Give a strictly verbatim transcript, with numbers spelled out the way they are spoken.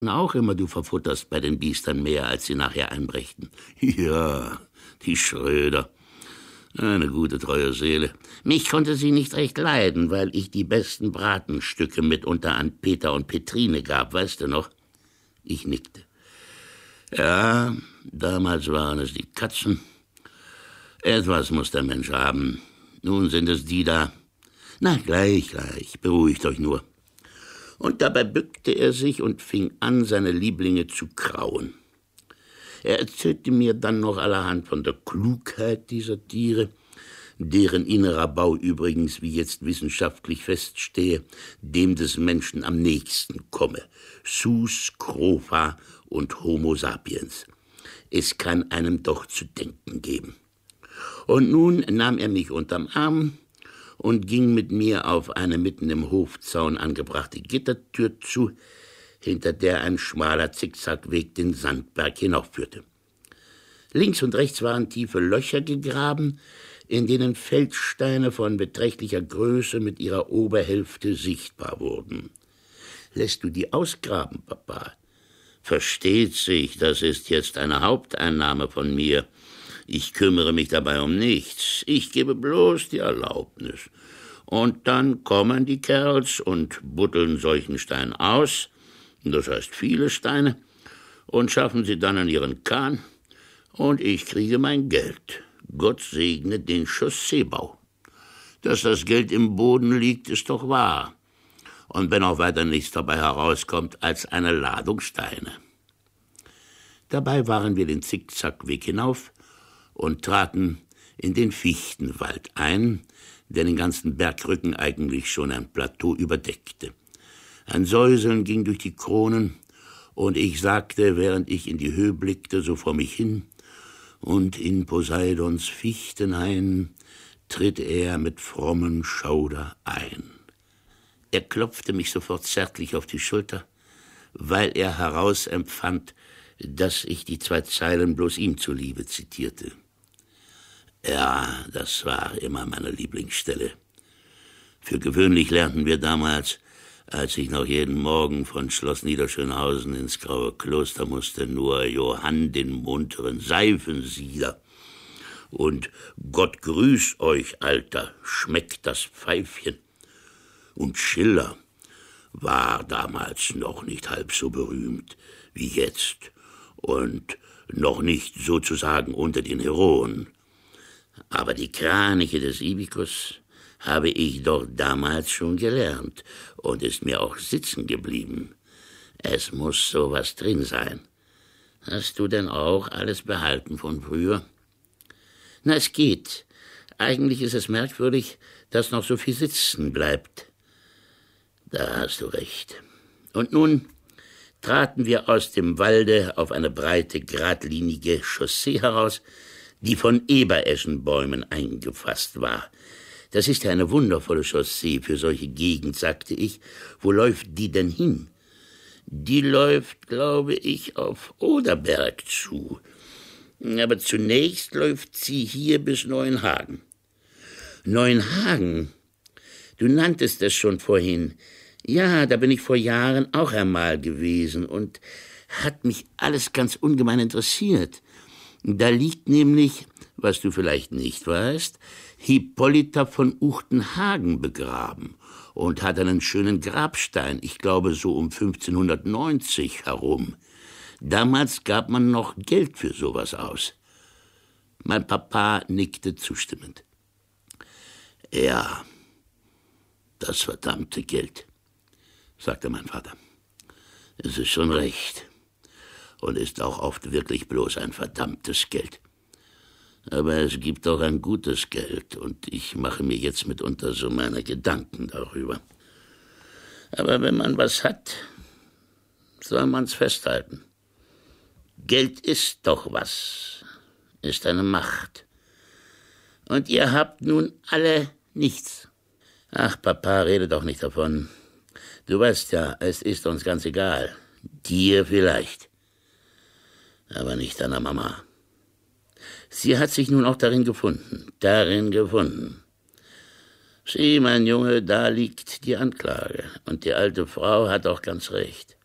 auch immer, du verfutterst bei den Biestern mehr, als sie nachher einbrächten. Ja, die Schröder. Eine gute, treue Seele. Mich konnte sie nicht recht leiden, weil ich die besten Bratenstücke mitunter an Peter und Petrine gab, weißt du noch? Ich nickte. Ja, damals waren es die Katzen. Etwas muss der Mensch haben. Nun sind es die da. Na, gleich, gleich, beruhigt euch nur. Und dabei bückte er sich und fing an, seine Lieblinge zu krauen. Er erzählte mir dann noch allerhand von der Klugheit dieser Tiere, deren innerer Bau übrigens, wie jetzt wissenschaftlich feststehe, dem des Menschen am nächsten komme. Sus, Scrofa und Homo sapiens. Es kann einem doch zu denken geben. Und nun nahm er mich unterm Arm und ging mit mir auf eine mitten im Hofzaun angebrachte Gittertür zu, hinter der ein schmaler Zickzackweg den Sandberg hinaufführte. Links und rechts waren tiefe Löcher gegraben, in denen Feldsteine von beträchtlicher Größe mit ihrer Oberhälfte sichtbar wurden. Lässt du die ausgraben, Papa? Versteht sich, das ist jetzt eine Haupteinnahme von mir. Ich kümmere mich dabei um nichts. Ich gebe bloß die Erlaubnis. Und dann kommen die Kerls und buddeln solchen Stein aus, das heißt viele Steine, und schaffen sie dann an ihren Kahn, und ich kriege mein Geld. Gott segne den Chausseebau. Dass das Geld im Boden liegt, ist doch wahr. Und wenn auch weiter nichts dabei herauskommt als eine Ladung Steine. Dabei waren wir den Zickzackweg hinauf und traten in den Fichtenwald ein, der den ganzen Bergrücken eigentlich schon ein Plateau überdeckte. Ein Säuseln ging durch die Kronen, und ich sagte, während ich in die Höhe blickte, so vor mich hin, und in Poseidons Fichtenhain tritt er mit frommen Schauder ein. Er klopfte mich sofort zärtlich auf die Schulter, weil er herausempfand, dass ich die zwei Zeilen bloß ihm zuliebe zitierte. Ja, das war immer meine Lieblingsstelle. Für gewöhnlich lernten wir damals, als ich noch jeden Morgen von Schloss Niederschönhausen ins Graue Kloster musste, nur Johann den munteren Seifensieder und Gott grüß euch, Alter, schmeckt das Pfeifchen. Und Schiller war damals noch nicht halb so berühmt wie jetzt und noch nicht sozusagen unter den Heroen. Aber die Kraniche des Ibikus habe ich doch damals schon gelernt und ist mir auch sitzen geblieben. Es muss sowas drin sein. Hast du denn auch alles behalten von früher? Na, es geht. Eigentlich ist es merkwürdig, dass noch so viel sitzen bleibt. Da hast du recht. Und nun traten wir aus dem Walde auf eine breite, geradlinige Chaussee heraus, die von Ebereschenbäumen eingefasst war. Das ist ja eine wundervolle Chaussee für solche Gegend, sagte ich. Wo läuft die denn hin? Die läuft, glaube ich, auf Oderberg zu. Aber zunächst läuft sie hier bis Neuenhagen. Neuenhagen? Du nanntest es schon vorhin. Ja, da bin ich vor Jahren auch einmal gewesen und hat mich alles ganz ungemein interessiert. Da liegt nämlich, was du vielleicht nicht weißt, Hippolyta von Uchtenhagen begraben und hat einen schönen Grabstein, ich glaube so um fünfzehnhundertneunzig herum. Damals gab man noch Geld für sowas aus. Mein Papa nickte zustimmend. Ja, das verdammte Geld, sagte mein Vater. Es ist schon recht und ist auch oft wirklich bloß ein verdammtes Geld. Aber es gibt auch ein gutes Geld, und ich mache mir jetzt mitunter so meine Gedanken darüber. Aber wenn man was hat, soll man's festhalten. Geld ist doch was, ist eine Macht. Und ihr habt nun alle nichts. Ach, Papa, rede doch nicht davon. Du weißt ja, es ist uns ganz egal. Dir vielleicht, aber nicht deiner Mama. Sie hat sich nun auch darin gefunden, darin gefunden. Sieh, mein Junge, da liegt die Anklage. Und die alte Frau hat auch ganz recht.